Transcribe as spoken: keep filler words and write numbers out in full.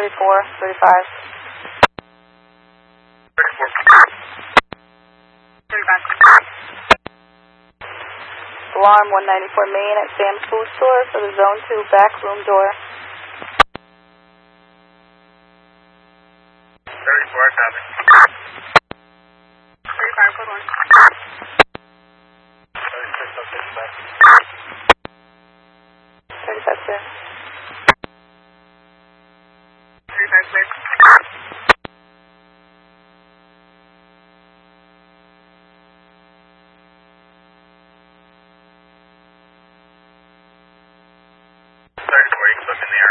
thirty-four, thirty-five. thirty-four. thirty-five. Alarm one ninety-four main at Sam's Food Store for the Zone two back room door. thirty-four, copy. thirty-five, code one. thirty-six, I'll take you back. thirty-five, sir. thirty-five, clear. thirty-four, you can book in the